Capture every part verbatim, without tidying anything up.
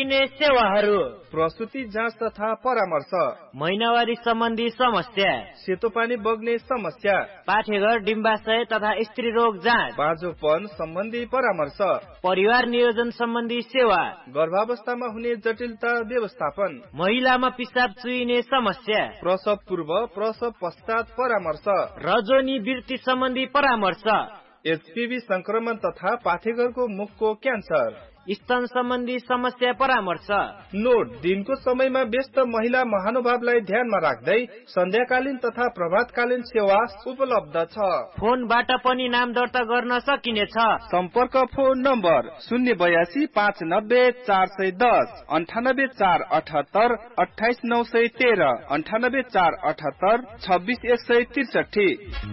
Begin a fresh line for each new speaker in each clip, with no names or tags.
चुइने सेवाहरू,
प्रसुति जाँच तथा परामर्श,
महिनावारी सम्बन्धी समस्या,
सेतो पानी बग्ने समस्या,
पाठेघर डिम्बाशय तथा स्त्री रोग जाँच,
बाँझोपन सम्बन्धी परामर्श,
परिवार नियोजन सम्बन्धी सेवा,
गर्भावस्थामा हुने जटिलता व्यवस्थापन,
महिलामा पिसाब चुइने समस्या,
प्रसव पूर्व प्रसव पश्चात परामर्श,
रजोनी वृत्ति सम्बन्धी परामर्श,
एचपीभी संक्रमण तथा पाठेघरको मुखको क्यान्सर,
स्तन सम्बन्धी समस्या परामर्श।
नोट, दिनको समयमा व्यस्त महिला महानुभावलाई ध्यानमा राख्दै सन्ध्याकालीन तथा प्रभातकालीन सेवा उपलब्ध छ।
फोनबाट पनि नाम दर्ता गर्न सकिनेछ।
सम्पर्क फोन नम्बर शून्य बयासी पाँच नब्बे चार सय दस, अन्ठानब्बे चार अठहत्तर अठाइस नौ सय तेह्र, अन्ठानब्बे चार अठहत्तर छब्बिस एक सय त्रिसठी।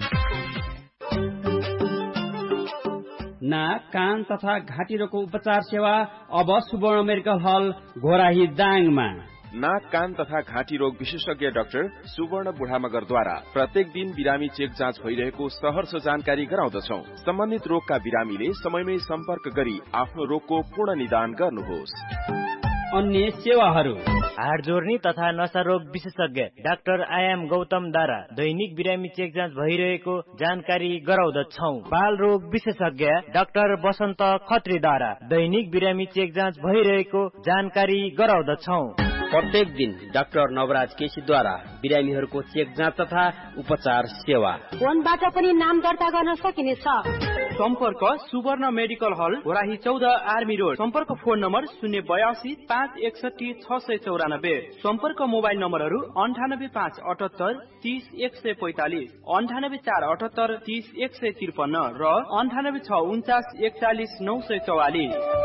नाक, कान तथा घाँटी रोगको उपचार सेवा अब सुवर्ण मेडिकल हल घोराही दाङमा।
नाक, कान तथा घाँटी रोग विशेषज्ञ डाक्टर सुवर्ण बुढामगरद्वारा प्रत्येक दिन बिरामी चेक जाँच भइरहेको सहर्ष जानकारी गराउँदछौ। सम्बन्धित रोगका बिरामीले समयमै सम्पर्क गरी आफ्नो रोगको पूर्ण निदान गर्नुहोस्।
अन्य सेवाहरू,
हाड जोर्नी तथा नशा रोग विशेषज्ञ डाक्टर आयाम गौतमद्वारा दैनिक बिरामी चेक जाँच भइरहेको जानकारी गराउँदछौ। बाल रोग विशेषज्ञ डाक्टर बसन्त खत्रीद्वारा दैनिक बिरामी चेक जाँच भइरहेको जानकारी गराउँदछौ।
प्रत्येक दिन डाक्टर नवराज केसीद्वारा बिरामीहरूको चेक जाँच तथा उपचार सेवा।
फोनबाट पनि नाम दर्ता गर्न सकिनेछ।
सम्पर्क सुवर्ण मेडिकल हल घोराही चौध आर्मी रोड। सम्पर्क फोन नम्बर शून्य बयासी पाँच एकसठी छ सय चौरानब्बे। सम्पर्क मोबाइल नम्बरहरू अन्ठानब्बे पाँच अठहत्तर तीस एक सय पैतालिस, अन्ठानब्बे चार अठहत्तर तीस एक सय त्रिपन्न र अन्ठानब्बे छ उन्चास एकचालिस नौ सय चौवालिस।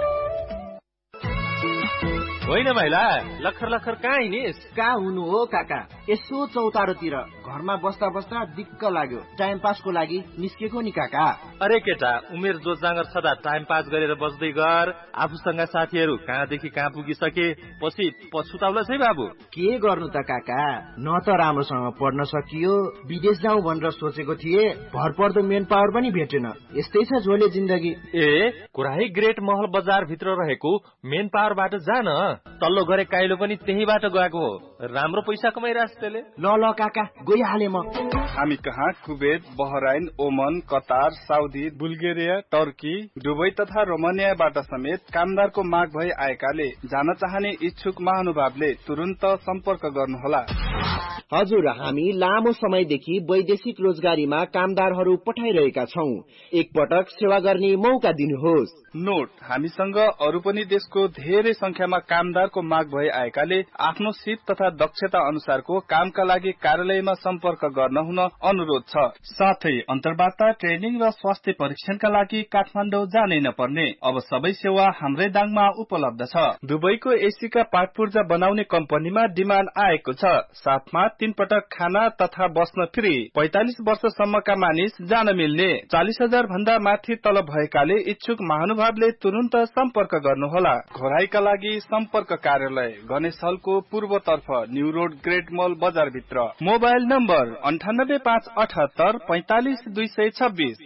होइन महिला, लखर लखर कहाँ हिँडिस?
कहाँ हुनु हो काका, यसो चौतारोतिर घरमा बस्दा बस्दा दिक्क लाग्यो, टाइम पासको लागि निस्केको नि काका।
अरे केटा, उमेर जोत जाँगर छँदा टाइम पास गरेर बस्दै गर। आफूसँग साथीहरू कहाँदेखि कहाँ पुगिसके, पछि पछुताउला है बाबु।
के गर्नु त काका, न त राम्रोसँग पढ्न सकियो, विदेश जाउँ भनेर सोचेको थिए, भरपर्दो मेन पावर पनि भेटेन। यस्तै छ झोले जिन्दगी।
ए, कुराही ग्रेट महल बजार भित्र रहेको मेन पावरबाट जान, तल्लो गरे काइलो पनि त्यहीबाट गएको हो। राम्रो पैसा कमाइरहेछ त्यसले।
ल ल काका, गइहाले म।
हामी कहाँ कुवेत, बहराइन, ओमन, Qatar, Saudi, Bulgaria, Turkey, Dubai तथा रोमानियाबाट समेत कामदारको माग भई आएकाले जान चाहने इच्छुक महानुभावले तुरुन्त सम्पर्क गर्नुहोला।
हजुर, हामी लामो समयदेखि वैदेशिक रोजगारीमा कामदारहरू पठाइरहेका छौं। एकपटक सेवा गर्ने मौका दिनुहोस्।
नोट, हामीसँग अरू पनि देशको धेरै संख्यामा कामदारको माग भई आएकाले आफ्नो सिप तथा दक्षता अनुसारको कामका लागि कार्यालयमा सम्पर्क गर्न हुन अनुरोध छ। साथै अन्तर्वार्ता, ट्रेनिङ र स्वास्थ्य परीक्षणका लागि काठमाडौँ जानै नपर्ने अब सबै सेवा हाम्रै दाङमा उपलब्ध छ। दुबईको एसीका पार्ट पूर्जा बनाउने कम्पनीमा डिमान्ड आएको छ। साथमा तीन पटक खाना तथा बस्न फ्री। पैंतालिस वर्षसम्मका मानिस जान मिल्ने। चालिस हजार भन्दा माथि तलब भएकाले इच्छुक महानुभावले तुरुन्त सम्पर्क गर्नुहोला। घोराईका लागि सम्पर्क कार्यालय गणेश हलको पूर्वतर्फ न्यू रोड ग्रेट मल बजार भित्र। मोबाइल नम्बर अन्ठानब्बे पाँच अठहत्तर पैंतालिस दुई सय छब्बीस।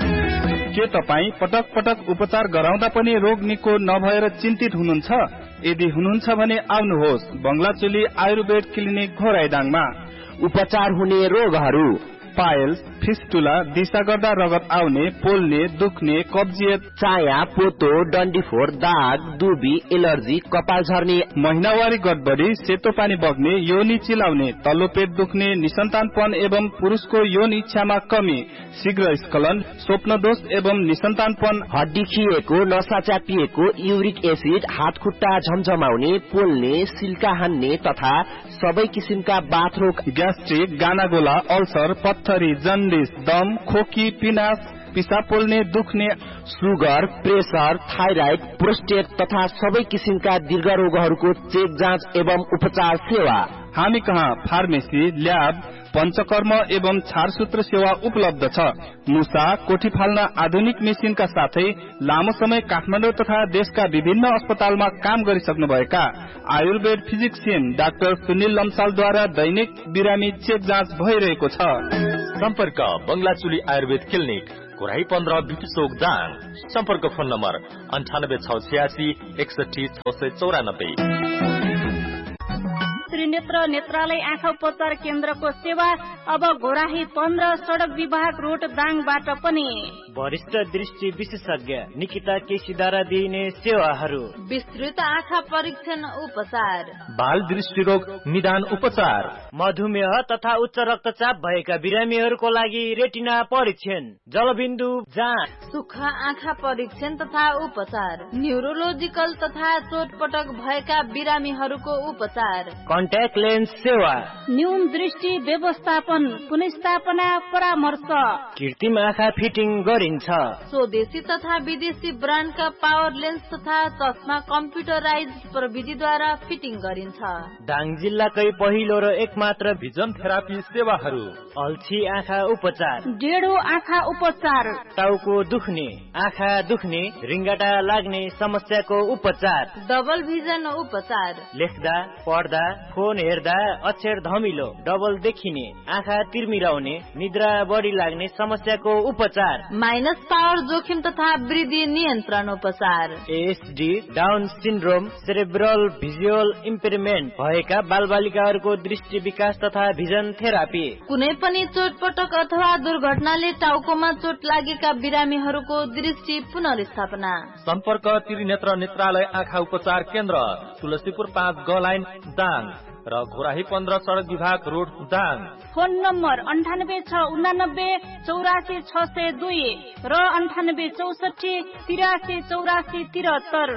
के तपाईँ पटक पटक उपचार गराउँदा पनि रोग निको नभएर चिन्तित हुनुहुन्छ? यदि हुनुहुन्छ भने आउनुहोस् बंगलाचुली आयुर्वेद क्लिनिक घोराईदाङमा।
उपचार हुने रोगहरू:
पाइल्स, फिस्टुला, दिशा गर्दा रगत आउने, पोल्ने, दुख्ने, कब्जियत,
चाया, पोतो, डन्डीफोर, दाग, दुबी, एलर्जी, कपाल झर्ने,
महिनावारी गडबडी, सेतो पानी बग्ने, योनि चिलाउने, तल्लो पेट दुख्ने, निसन्तानपन एवं पुरुषको यौन इच्छामा कमी, शीघ्र स्खलन, स्वप्नदोष एवं निसन्तानपन,
हड्डी खिएको, नसा च्यापिएको, युरिक एसिड, हात खुट्टा झमझमाउने, पोल्ने, सिल्का हान्ने तथा सबै किसिमका बाथरोग,
ग्यास्ट्रिक, गानागोला, अल्सर, पत्थरी, जन्डिस, दम, खोकी, पिनास, पिसाब पोल्ने, दुख्ने,
सुगर, प्रेसर, थाइराइड, प्रोस्टेट तथा सबै किसिमका दीर्घ रोगहरूको चेक जाँच एवं उपचार सेवा।
हामी कहाँ फार्मेसी, ल्याब, पंचकर्म एवं छारसूत्र सेवा उपलब्ध छ। मुसा, कोठी फाल्न आधुनिक मेसिनका साथै लामो समय काठमाडौँ तथा देशका विभिन्न अस्पतालमा काम गरिसक्नुभएका आयुर्वेद फिजिक्सियन डाक्टर सुनिल लम्सालद्वारा दैनिक बिरामी चेक जाँच भइरहेको छ।
सम्पर्क बंगलाचुली आयुर्वेद क्लिनिक घोराही पन्ध्र बिपी चोक दाङ। सम्पर्क फोन नम्बर अन्ठानब्बे छ छ्यासी एकसठी छ सय चौरानब्बे।
त्रिनेत्र नेत्रालय आँखा उपचार केन्द्रको सेवा अब घोराही पन्ध्र सड़क विभाग रोड दाङबाट पनि।
वरिष्ठ दृष्टि विशेषज्ञ निकिता केसीद्वारा दिइने सेवाहरू:
विस्तृत आँखा परीक्षण उपचार,
बाल दृष्टि रोग निदान उपचार,
मधुमेह तथा उच्च रक्तचाप भएका बिरामीहरूको लागि रेटिना परीक्षण, जलबिन्दु जाँच,
सुक्खा आँखा परीक्षण तथा उपचार, न्युरोलोजिकल तथा चोटपटक भएका बिरामीहरूको उपचार,
कन्ट्याक्ट लेन्स सेवा,
न्यून दृष्टि व्यवस्थापन, पुनर्स्थापना परामर्श,
कृत्रिम आँखा फिटिङ गरिन्छ।
स्वदेशी तथा विदेशी ब्रान्डका पावर लेन्स तथा चस्मा कम्प्युटराइज प्रविधिद्वारा फिटिङ गरिन्छ।
दाङ जिल्लाकै पहिलो र एकमात्र
भिजन थेरापी सेवाहरू:
अल्छी आँखा उपचार,
डेढो आँखा उपचार,
टाउको दुख्ने, आँखा दुख्ने, रिङ्गटा लाग्ने समस्याको उपचार,
डबल भिजन उपचार,
लेख्दा पढ्दा फोन हेर्दा अक्षर धमिलो, डबल देखिने, आँखा तिर्मिराउने, निद्रा बढी लाग्ने समस्याको उपचार,
माइनस पावर जोखिम तथा वृद्धि नियन्त्रण उपचार,
ASD, down syndrome, cerebral visual इम्पेयरमेन्ट भएका बालबालिकाहरूको दृष्टि विकास तथा भिजन थेरापी,
कुनै पनि चोटपटक अथवा दुर्घटनाले टाउकोमा चोट लागेका बिरामीहरूको दृष्टि पुनर्स्थापना।
सम्पर्क त्रिनेत्र नेत्रालय आँखा उपचार केन्द्र, तुलसीपुर पाँच ग लाइन दाङ र घोराही पन्ध्र सड़क विभाग रोड दाङ।
फोन नम्बर अन्ठानब्बे छ उनानब्बे चौरासी छ सय दुई र अन्ठानब्बे चौसठी तिरासी चौरासी तिहत्तर।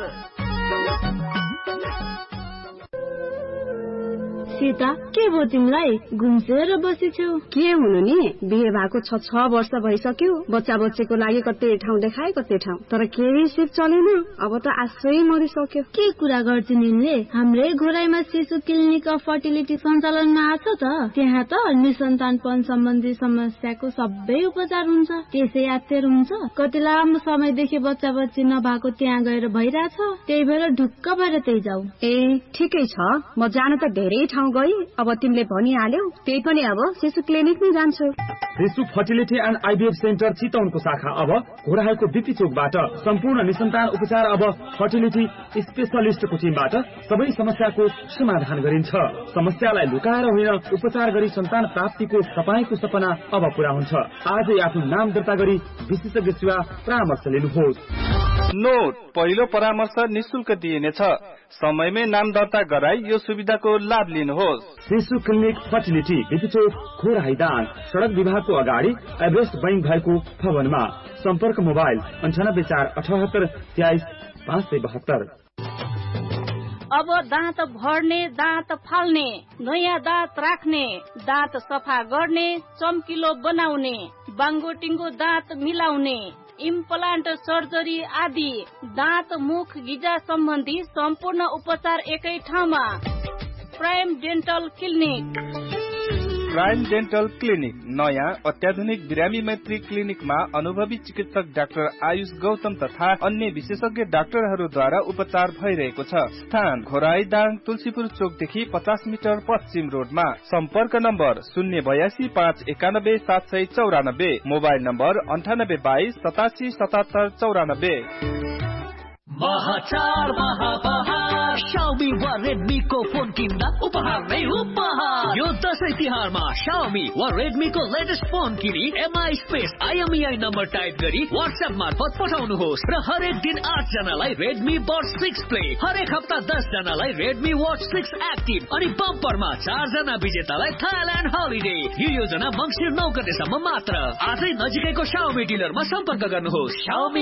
सीता, के भयो तिमीलाई? घुम्सेर बसेछौ?
के हुनु नि, बिहे भएको छ छ वर्ष भइसक्यो। बच्चा बच्चीको लागि कतै ठाउँ देखाए कतै ठाउँ, तर केही सिप चलेन। अब त आश्रै मरिसक्यो।
के कुरा गर्छ निले? हाम्रै घोराईमा शिशु क्लिनिक अफ फर्टिलिटी सञ्चालनमा आछ त। त्यहाँ त निसन्तानपन सम्बन्धी समस्याको सबै उपचार हुन्छ। त्यसै यात्तेर हुन्छ। कति लामो समयदेखि बच्चा बच्ची नभएको त्यहाँ गएर भइरहेछ। त्यही भएर ढुक्क भएर त्यही जाऊ।
ए ठिकै छ, म जान त धेरै ठाउँ गई। अब तिमीले भनिहाल्यौ, त्यही पनि अब शिशु क्लिनिकमै जान्छु।
शिशु फर्टिलिटी एन्ड आइभीएफ सेन्टर चितवनको शाखा अब घोराईको बिपी चोकबाट सम्पूर्ण निसन्तान उपचार अब फर्टिलिटी स्पेशलिस्टको टिमबाट सबै समस्याको समाधान गरिन्छ। समस्यालाई लुकाएर होइन, उपचार गरी सन्तान प्राप्तिको तपाईको सपना अब पूरा हुन्छ। आजै आफ्नो नाम दर्ता गरी विशेषज्ञ सेवा परामर्श लिनुहोस्।
नोट, पहिलो परामर्श निशुल्क दिइनेछ। समयमै नाम दर्ता गराई यो सुविधाको लाभ लिनुहोस्।
शिशु क्लिनिक फर्टिलिटी बिपी चोक घोराही दाङ, सड़क विभागको अगाडि एभरेस्ट बैंक भएको भवनमा। सम्पर्क मोबाइल अन्ठानब्बे चार अठहत्तर तेइस पाँच सय बहत्तर।
अब दाँत भर्ने, दाँत फाल्ने, नयाँ दाँत राख्ने, दाँत सफा गर्ने, चम्किलो बनाउने, बाङ्गोटिङ्गो दाँत मिलाउने, इम्प्लान्ट सर्जरी आदि दाँत मुख गिजा सम्बन्धी सम्पूर्ण उपचार एकै ठाउँमा। Prime dental clinic.
Prime dental clinic नयाँ अत्याधुनिक बिरामी मैत्री क्लिनिकमा अनुभवी चिकित्सक डाक्टर आयुष गौतम तथा अन्य विशेषज्ञ डाक्टरहरूद्वारा उपचार भइरहेको छ। स्थान घोराई दाङ तुलसीपुर चोकदेखि पचास मिटर पश्चिम रोडमा। सम्पर्क नम्बर शून्य बयासी पाँच एकानब्बे सात सय चौरानब्बे। मोबाइल नम्बर अन्ठानब्बे बाइस सतासी सतहत्तर चौरानब्बे।
महाचार महाबहार शाओमी व रेडमी को फोन किन्दा उपहार नै उपहार। यो दशैं तिहारमा शाओमी व रेडमी को लेटेस्ट फोन किनी MI space IMEI number type गरी व्हाट्सएप मार्फत पठाउनुहोस् र हरेक दिन आठ जनालाई रेडमी बड सिक्स प्ले, हरेक हप्ता दस जनालाई रेडमी वाच सिक्स एक्टिभ अनि बम्परमा चार जना विजेतालाई थाइल्यान्ड हलिडे। यो योजना मङ्सिर नौ गतेसम्म मात्र। आजै नजिकैको शाओमी डिलरमा सम्पर्क गर्नुहोस्। शाओमी